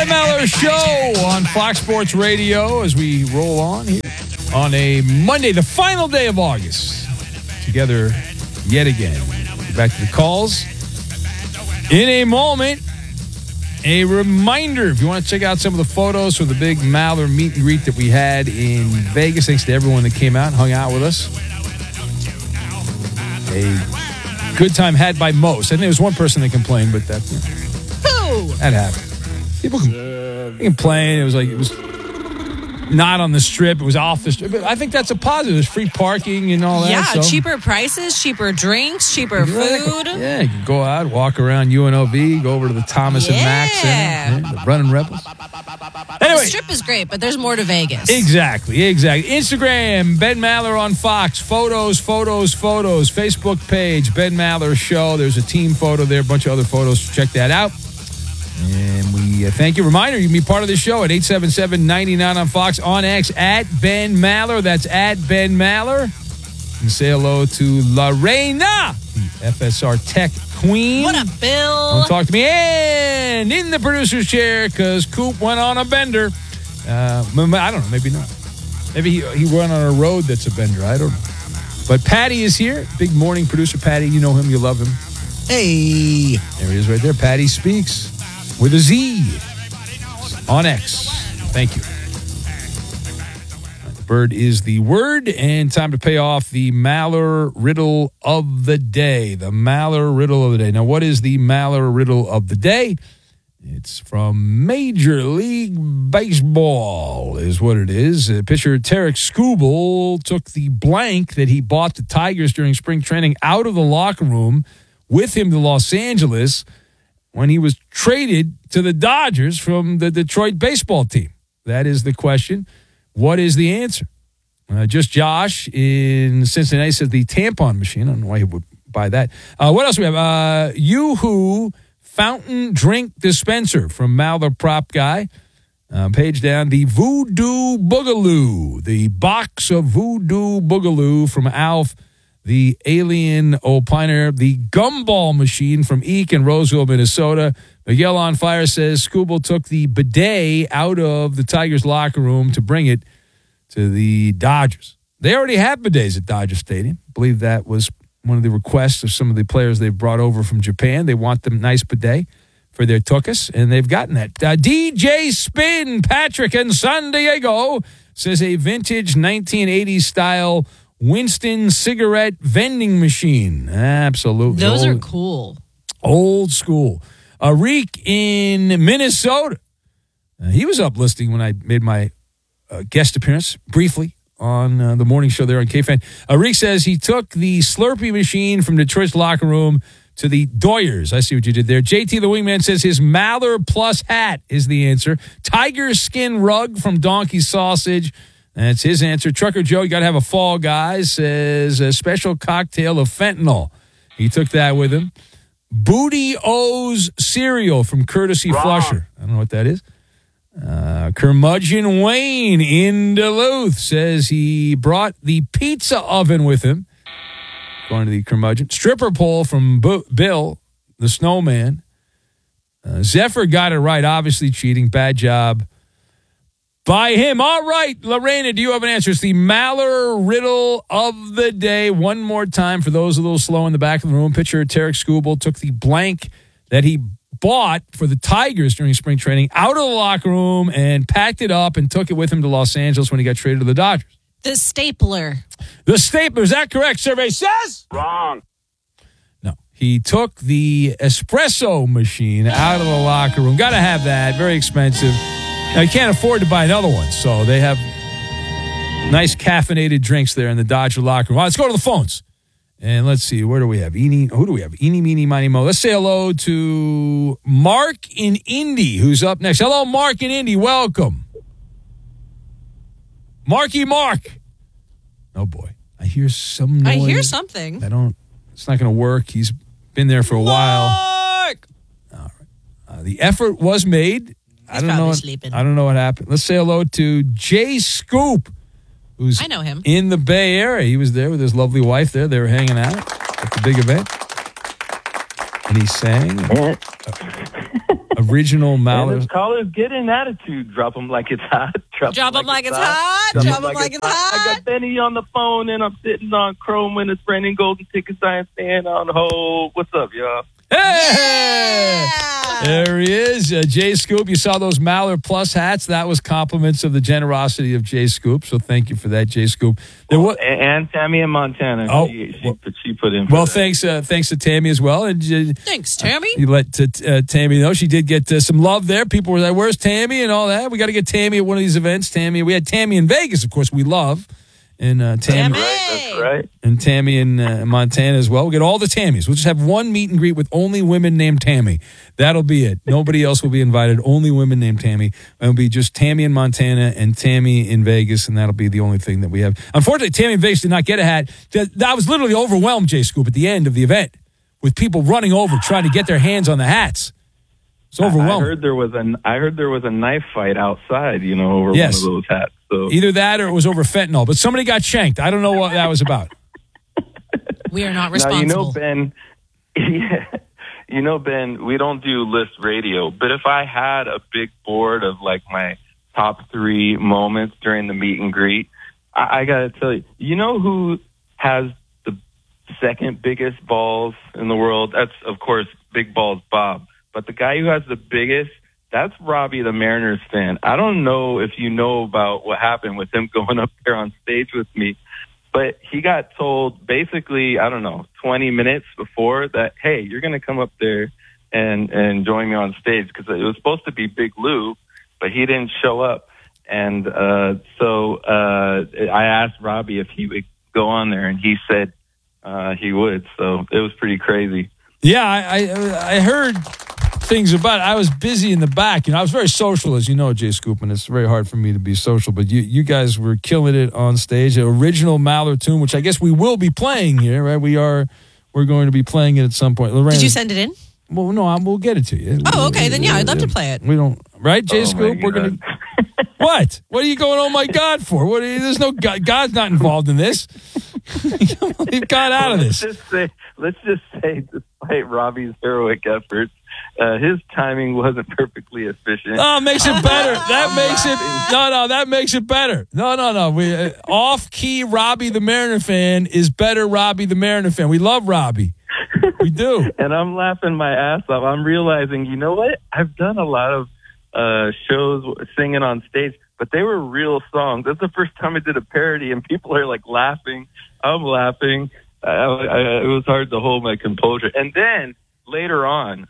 Ben Maller Show on Fox Sports Radio as we roll on here on a Monday, the final day of August. Together yet again. Back to the calls. In a moment, a reminder, if you want to check out some of the photos from the big Maller meet and greet that we had in Vegas, thanks to everyone that came out and hung out with us. A good time had by most. I think there was one person that complained, but that happened. People complain. It was not on the strip. It was off the strip. But I think that's a positive. There's free parking and all that. Yeah, so. Cheaper prices, cheaper drinks, cheaper food. Yeah, you can go out, walk around UNLV, go over to the Thomas and Mack Center, the Running Rebels. Anyway. The strip is great, but there's more to Vegas. Exactly. Instagram, Ben Maller on Fox. Photos. Facebook page, Ben Maller Show. There's a team photo there, a bunch of other photos. Check that out. And we thank you. Reminder, you can be part of the show at 877-99 on Fox, on X, at Ben Maller. That's at Ben Maller. And say hello to Lorena, the FSR Tech Queen. What up, Bill? Don't talk to me. And in the producer's chair, because Coop went on a bender. I don't know, maybe not. Maybe he went on a road that's a bender. I don't know. But Patty is here. Big morning producer Patty. You know him. You love him. Hey. There he is right there. Patty Speaks. With a Z on X. Thank you. Bird is the word, and time to pay off the Maller riddle of the day. The Maller riddle of the day. Now, what is the Maller riddle of the day? It's from Major League Baseball, is what it is. Pitcher Tarek Skubal took the blank that he bought the Tigers during spring training out of the locker room with him to Los Angeles when he was traded to the Dodgers from the Detroit baseball team. That is the question. What is the answer? Just Josh in Cincinnati says the tampon machine. I don't know why he would buy that. What else do we have? Yoo-Hoo fountain drink dispenser from Maller Prop Guy. Page down, the Voodoo Boogaloo. The box of Voodoo Boogaloo from Alf. The Alien Opiner, the Gumball Machine from Eek in Roseville, Minnesota. Miguel on Fire says Skubal took the bidet out of the Tigers' locker room to bring it to the Dodgers. They already have bidets at Dodger Stadium. I believe that was one of the requests of some of the players they've brought over from Japan. They want them nice bidet for their tuchus, and they've gotten that. DJ Spin, Patrick in San Diego, says a vintage 1980s style Winston cigarette vending machine. Absolutely. Those are cool. Old school. Arik in Minnesota. He was up listing when I made my guest appearance briefly on the morning show there on KFan. Arik says he took the Slurpee machine from Detroit's locker room to the Doyers. I see what you did there. JT the Wingman says his Maller Plus hat is the answer. Tiger skin rug from Donkey Sausage. That's his answer. Trucker Joe, you got to have a fall guy, says a special cocktail of fentanyl. He took that with him. Booty O's cereal from Courtesy Flusher. I don't know what that is. Curmudgeon Wayne in Duluth says he brought the pizza oven with him. Going to the Curmudgeon. Stripper pole from Bill, the snowman. Zephyr got it right. Obviously cheating. Bad job by him. All right, Lorena, do you have an answer? It's the Maller riddle of the day. One more time for those a little slow in the back of the room. Pitcher Tarek Skubal took the blank that he bought for the Tigers during spring training out of the locker room and packed it up and took it with him to Los Angeles when he got traded to the Dodgers. The stapler. The stapler. Is that correct? Survey says? Wrong. No. He took the espresso machine out of the locker room. Got to have that. Very expensive. Now, you can't afford to buy another one, so they have nice caffeinated drinks there in the Dodger locker room. All right, let's go to the phones. And let's see, where do we have? Who do we have? Eeny, meeny, miny, mo. Let's say hello to Mark in Indy, who's up next. Hello, Mark in Indy. Welcome. Marky Mark. Oh, boy. I hear some noise. I hear something. It's not going to work. He's been there for a while. Mark! All right. The effort was made. He's probably sleeping. I don't know what happened. Let's say hello to Jay Scoop, who's I know him. in the Bay Area. He was there with his lovely wife there. They were hanging out at the big event. And he sang. Original And Maller. his callers get an attitude. Drop them like it's hot. Drop 'em like it's hot. Drop 'em Drop 'em like it's hot. I got Benny on the phone, and I'm sitting on Chrome when it's raining golden tickets. I am staying on hold. What's up, y'all? Hey! There he is. Jay Scoop, you saw those Maller Plus hats. That was compliments of the generosity of Jay Scoop. So thank you for that, Jay Scoop. And Tammy in Montana. Oh, she put in. Well, thanks to Tammy as well. And Thanks, Tammy. you let Tammy know she did get some love there. People were like, "Where's Tammy?" and all that. We got to get Tammy at one of these events. Tammy, we had Tammy in Vegas, of course. We love. And Tammy, That's right. and Tammy in Montana as well. We'll get all the Tammys. We'll just have one meet and greet with only women named Tammy. That'll be it. Nobody else will be invited. Only women named Tammy. It'll be just Tammy in Montana and Tammy in Vegas, and that'll be the only thing that we have. Unfortunately, Tammy in Vegas did not get a hat. I was literally overwhelmed, Jay Scoop, at the end of the event with people running over trying to get their hands on the hats. It's overwhelming. I heard there was a knife fight outside, over one of those hats. So either that or it was over fentanyl. But somebody got shanked. I don't know what that was about. We are not now, responsible. Ben. Yeah, Ben. We don't do list radio, but if I had a big board of like my top 3 moments during the meet and greet, I got to tell you, you know who has the second biggest balls in the world? That's of course Big Balls Bob. But the guy who has the biggest, that's Robbie the Mariners fan. I don't know if you know about what happened with him going up there on stage with me, but he got told basically, 20 minutes before that, hey, you're going to come up there and join me on stage, because it was supposed to be Big Lou, but he didn't show up. And so I asked Robbie if he would go on there, and he said he would. So it was pretty crazy. Yeah, I heard things about it. I was busy in the back. I was very social, as you know, Jay Scoop, and it's very hard for me to be social. But you guys were killing it on stage. The original Maller tune, which I guess we will be playing here, right? We're going to be playing it at some point. Lorraine, Did you send it in? Well, no, we'll get it to you. Oh, okay. Then yeah, I'd love to play it. We don't, right, Jay Oh, Scoop? my We're gonna. What? What are you going? Oh my God! For what? There's no God. God's not involved in this. Leave God out of this. Let's just say, despite Robbie's heroic efforts, his timing wasn't perfectly efficient. Oh, makes it better. That makes it better. No. We off-key Robbie the Mariner fan is better Robbie the Mariner fan. We love Robbie. We do. And I'm laughing my ass off. I'm realizing, you know what? I've done a lot of shows singing on stage, but they were real songs. That's the first time I did a parody, and people are like laughing. I'm laughing. It was hard to hold my composure. And then later on,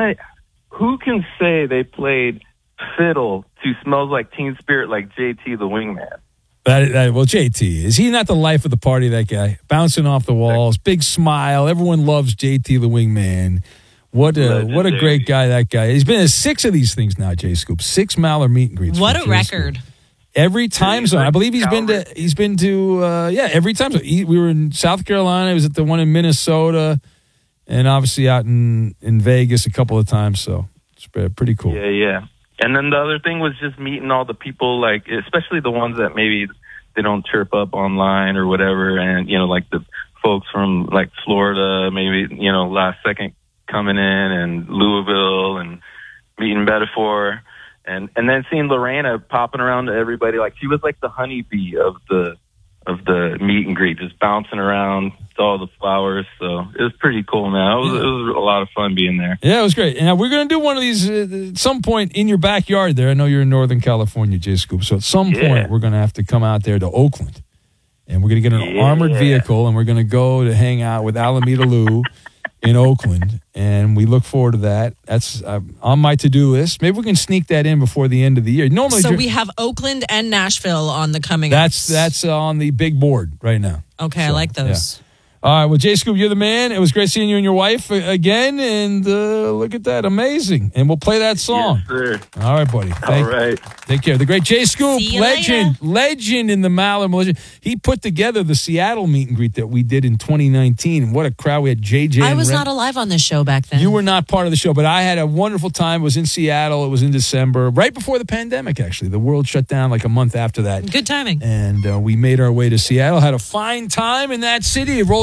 who can say they played fiddle to Smells Like Teen Spirit like JT the Wingman? Well, JT, is he not the life of the party, that guy? Bouncing off the walls, big smile. Everyone loves JT the Wingman. What a great guy that guy is. He's been at 6 of these things now, Jay Scoop. 6 Maller meet and greets. What a record. Scoop. Every time zone. I believe he's been to every time zone. We were in South Carolina. He was at the one in Minnesota, and obviously out in Vegas a couple of times. So it's pretty cool. Yeah. And then the other thing was just meeting all the people, like especially the ones that maybe they don't chirp up online or whatever, and like the folks from like Florida, maybe last second coming in, and Louisville, and meeting Metaphor, and then seeing Lorena popping around to everybody, like she was like the honeybee of the meet and greet, just bouncing around to all the flowers. So it was pretty cool, man. It was a lot of fun being there. Yeah, it was great. And we're going to do one of these at some point in your backyard there. I know you're in Northern California, Jay Scoop. So at some point, we're going to have to come out there to Oakland. And we're going to get an armored vehicle, and we're going to go to hang out with Alameda Lou in Oakland. And we look forward to that. That's on my to-do list. Maybe we can sneak that in before the end of the year. Normally, so we have Oakland and Nashville on the coming. That's on the big board right now. Okay, I like those. Yeah. All right, well, Jay Scoop, you're the man. It was great seeing you and your wife again, and look at that, amazing. And we'll play that song. Yes, sir. All right, buddy. All right. Take care. The great Jay Scoop, See you legend in the Maller Militia. He put together the Seattle meet and greet that we did in 2019, and what a crowd. We had JJ. I was not alive on this show back then. You were not part of the show, but I had a wonderful time. It was in Seattle. It was in December, right before the pandemic, actually. The world shut down like a month after that. Good timing. And we made our way to Seattle, had a fine time in that city. It rolled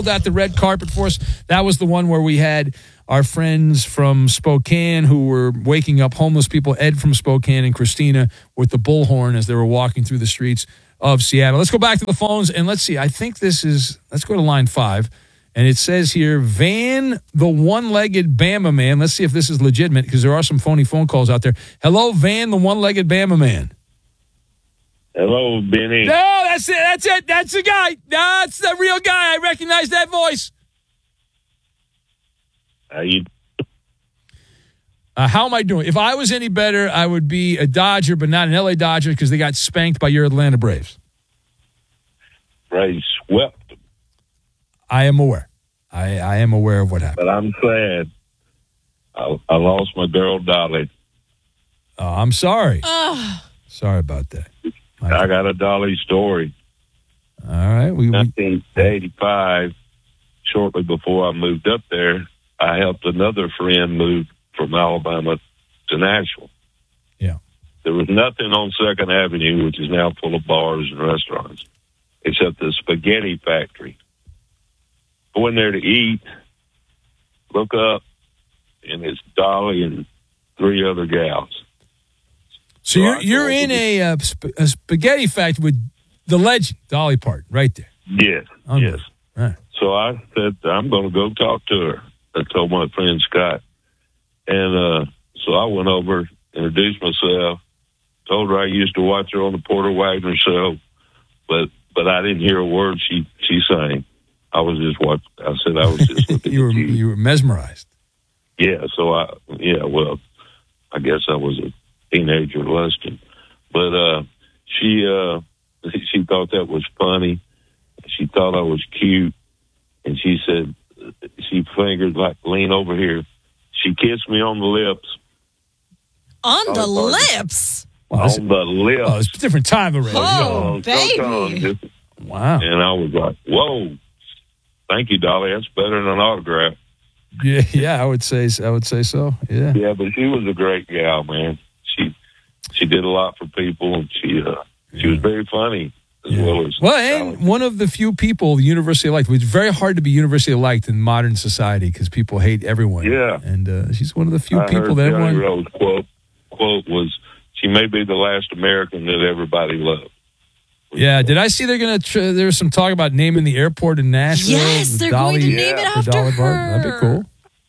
rolled out the red carpet for us. That was the one where we had our friends from Spokane who were waking up homeless people, Ed from Spokane and Christina with the bullhorn as they were walking through the streets of Seattle. Let's go back to the phones and let's see. I think this is, let's go to line 5. And it says here, Van, the one-legged Bama man. Let's see if this is legitimate because there are some phony phone calls out there. Hello, Van, the one-legged Bama man. Hello, Benny. No, that's it. That's it. That's the guy. That's the real guy. I recognize that voice. How you? How am I doing? If I was any better, I would be a Dodger, but not an LA Dodger because they got spanked by your Atlanta Braves. Braves swept them. I am aware. I am aware of what happened. But I'm sad. I lost my girl, Dolly. Oh, I'm sorry. Sorry about that. I got a Dolly story. All right. 1985, shortly before I moved up there, I helped another friend move from Alabama to Nashville. Yeah. There was nothing on 2nd Avenue, which is now full of bars and restaurants, except the spaghetti factory. Go in there to eat, look up, and it's Dolly and 3 other gals. So you're in a spaghetti factory with the legend, Dolly Parton, right there. Yes, yes. Right. So I said, I'm going to go talk to her. I told my friend Scott. And so I went over, introduced myself, told her I used to watch her on the Porter Wagner show, but I didn't hear a word she sang. I was just watching. I said I was just looking you were mesmerized. Yeah, so I guess I was a teenager lusting. But she thought that was funny. She thought I was cute. And she said, she fingered, like, lean over here. She kissed me on the lips. On the lips? Wow, on the lips. Oh, it's a different time already. Oh, baby. Wow. And I was like, whoa. Thank you, Dolly. That's better than an autograph. Yeah, I would say so. Yeah. Yeah, but she was a great gal, man. She did a lot for people, and she was very funny as well as. Well, and one of the few people universally liked. It's very hard to be universally liked in modern society because people hate everyone. Yeah, and she's one of the few people that Johnny everyone. Rose quote was, "She may be the last American that everybody loved." Yeah, did I see they're going to? There's some talk about naming the airport in Nashville. Yes, they're going to name it after Dolly her. Parton. That'd be cool.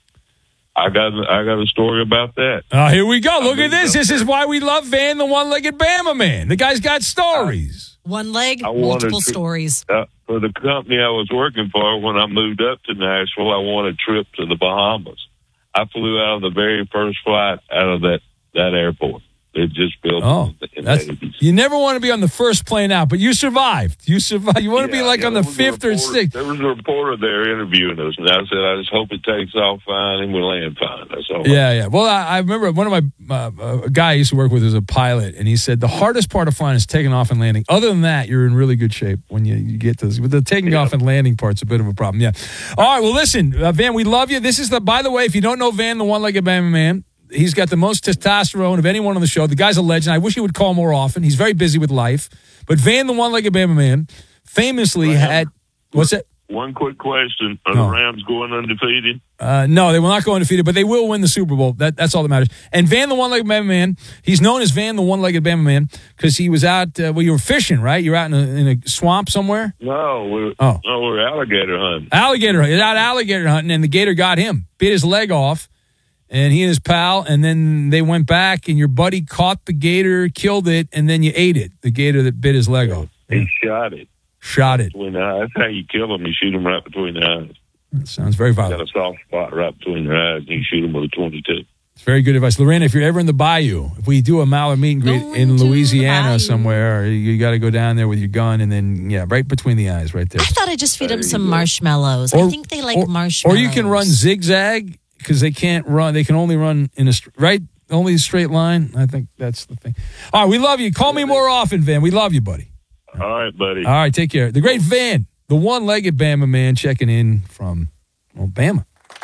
I got a story about that. Here we go. Look at this. This is why we love Van, the one-legged Bama man. The guy's got stories. One leg, multiple stories. For the company I was working for, when I moved up to Nashville, I won a trip to the Bahamas. I flew out of the very first flight out of that airport. It just built in the 80s. You never want to be on the first plane out, but you survived. You survived. You want to be like on the 5th or 6th. There was a reporter there interviewing us, and I said, I just hope it takes off fine and we land fine. That's all. Yeah. Well, I remember one of my a guy I used to work with was a pilot, and he said the hardest part of flying is taking off and landing. Other than that, you're in really good shape when you get to this. But the taking off and landing part's a bit of a problem. Yeah. All right. Well, listen, Van, we love you. This is by the way, if you don't know Van, the one-legged Bama man, he's got the most testosterone of anyone on the show. The guy's a legend. I wish he would call more often. He's very busy with life. But Van, the one-legged Bama man, famously had... What's that? One quick question. Are the Rams going undefeated? No, they will not go undefeated, but they will win the Super Bowl. That's all that matters. And Van, the one-legged Bama man, he's known as Van, the one-legged Bama man, because he was out... you were fishing, right? You were out in a swamp somewhere? No, we're alligator hunting. He's out alligator hunting, and the gator got him. Bit his leg off. And he and his pal, and then they went back, and your buddy caught the gator, killed it, and then you ate it, the gator that bit his leg off. He shot it. Between the eyes. That's how you kill them. You shoot them right between the eyes. That sounds very violent. Got a soft spot right between their eyes, and you shoot them with a .22. It's very good advice. Lorena, if you're ever in the bayou, if we do a Mallard meet and greet in Louisiana somewhere, you got to go down there with your gun and then, right between the eyes right there. I thought I'd just feed them some marshmallows. I think they like marshmallows. Or you can run zigzag. Because they can't run. They can only run in only a straight line. I think that's the thing. All right, we love you. Call me more often, Van. We love you, buddy. All right, buddy. All right, take care. The great Van, the one-legged Bama man, checking in from Bama.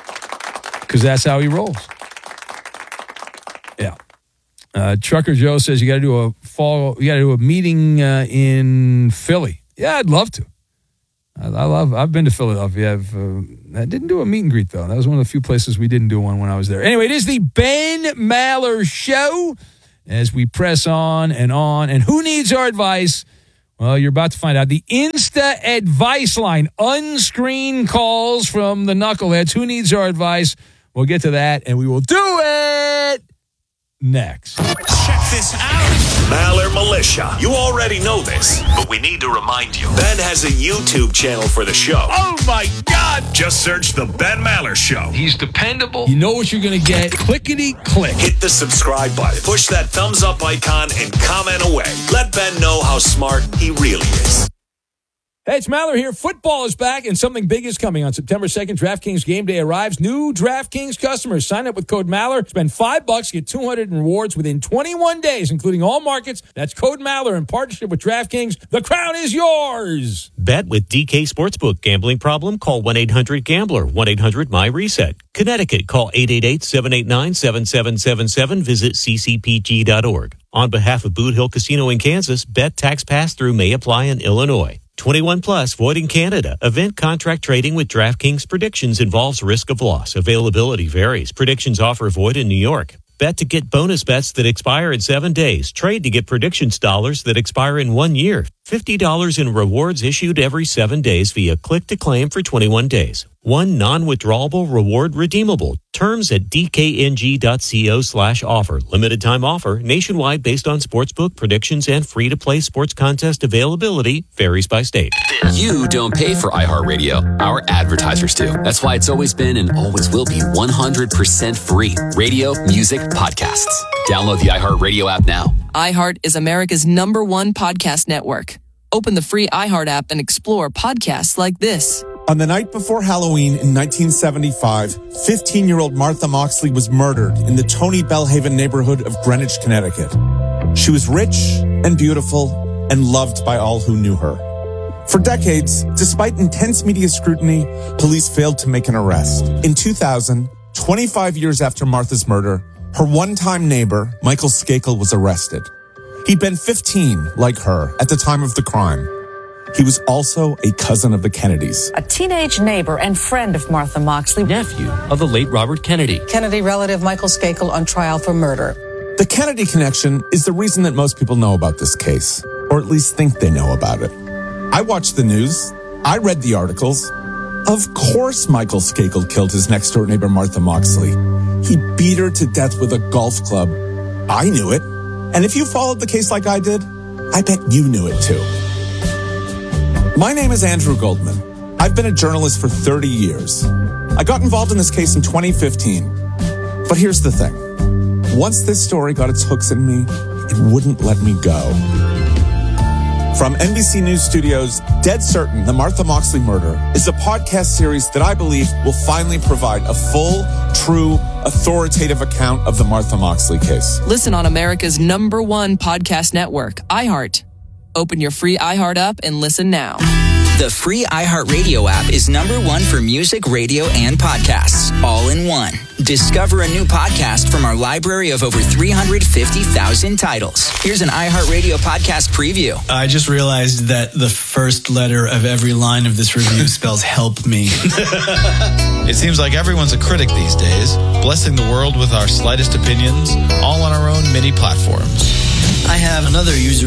Because that's how he rolls. Yeah. Trucker Joe says you got to do a meeting in Philly. Yeah, I'd love to. I've been to Philadelphia. I didn't do a meet and greet, though. That was one of the few places we didn't do one when I was there. Anyway, it is the Ben Maller Show as we press on. And who needs our advice? Well, you're about to find out. The Insta Advice Line, unscreened calls from the knuckleheads. Who needs our advice? We'll get to that, and we will do it next. Check this out. Maller Militia. You already know this, but we need to remind you. Ben has a YouTube channel for the show. Oh, my God. Just search The Ben Maller Show. He's dependable. You know what you're going to get. Clickety-click. Hit the subscribe button. Push that thumbs up icon and comment away. Let Ben know how smart he really is. Hey, it's Maller here. Football is back, and something big is coming. On September 2nd, DraftKings Game Day arrives. New DraftKings customers sign up with code Maller. Spend $5, get 200 in rewards within 21 days, including all markets. That's code Maller in partnership with DraftKings. The crown is yours. Bet with DK Sportsbook. Gambling problem? Call 1-800-GAMBLER. 1-800-MY-RESET. Connecticut. Call 888-789-7777. Visit ccpg.org. On behalf of Boot Hill Casino in Kansas, bet tax pass-through may apply in Illinois. 21 plus, void in Canada. Event contract trading with DraftKings predictions involves risk of loss. Availability varies. Predictions offer void in New York. Bet to get bonus bets that expire in 7 days. Trade to get predictions dollars that expire in 1 year. $50 in rewards issued every 7 days via click to claim for 21 days. One non-withdrawable reward redeemable. Terms at dkng.co/offer. Limited time offer. Nationwide based on sportsbook predictions and free-to-play sports contest availability. Varies by state. You don't pay for iHeartRadio. Our advertisers do. That's why it's always been and always will be 100% free. Radio, music, podcasts. Download the iHeartRadio app now. iHeart is America's #1 podcast network. Open the free iHeart app and explore podcasts like this. On the night before Halloween in 1975, 15-year-old Martha Moxley was murdered in the Tony Bellhaven neighborhood of Greenwich, Connecticut. She was rich and beautiful and loved by all who knew her. For decades, despite intense media scrutiny, police failed to make an arrest. In 2000, 25 years after Martha's murder, her one-time neighbor, Michael Skakel, was arrested. He'd been 15, like her, at the time of the crime. He was also a cousin of the Kennedys. A teenage neighbor and friend of Martha Moxley. Nephew of the late Robert Kennedy. Kennedy relative Michael Skakel on trial for murder. The Kennedy connection is the reason that most people know about this case, or at least think they know about it. I watched the news. I read the articles. Of course Michael Skakel killed his next-door neighbor Martha Moxley. He beat her to death with a golf club. I knew it. And if you followed the case like I did, I bet you knew it too. My name is Andrew Goldman. I've been a journalist for 30 years. I got involved in this case in 2015. But here's the thing. Once this story got its hooks in me, it wouldn't let me go. From NBC News Studios, Dead Certain, The Martha Moxley Murder is a podcast series that I believe will finally provide a full, true, authoritative account of the Martha Moxley case. Listen on America's #1 podcast network, iHeart. Open your free iHeart app and listen now. The free iHeartRadio app is #1 for music, radio, and podcasts, all in one. Discover a new podcast from our library of over 350,000 titles. Here's an iHeartRadio podcast preview. I just realized that the first letter of every line of this review spells help me. It seems like everyone's a critic these days, blessing the world with our slightest opinions, all on our own mini platforms. I have another user